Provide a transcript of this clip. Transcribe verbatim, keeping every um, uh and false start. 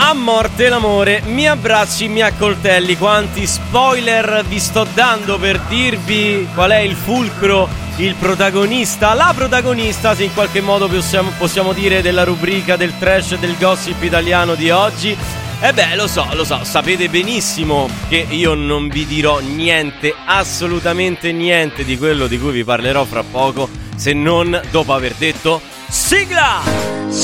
A morte l'amore, mi abbracci, mi accoltelli. Quanti spoiler vi sto dando per dirvi qual è il fulcro, il protagonista, la protagonista, se in qualche modo possiamo, possiamo dire, della rubrica del trash e del gossip italiano di oggi. E beh, lo so, lo so, sapete benissimo che io non vi dirò niente, assolutamente niente di quello di cui vi parlerò fra poco, se non dopo aver detto sigla!